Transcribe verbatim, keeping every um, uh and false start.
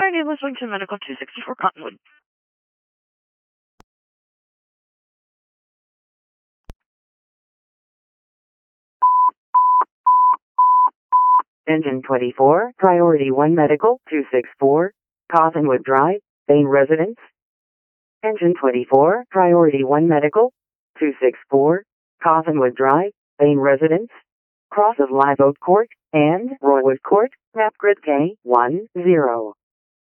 Priority listening to Medical two sixty-four Cottonwood. Engine twenty-four, Priority one Medical, two sixty-four, Cottonwood Drive, Bain Residence. Engine twenty-four, Priority one Medical, two sixty-four, Cottonwood Drive, Bain Residence. Cross of Live Oak Court and Roywood Court, map grid K one zero.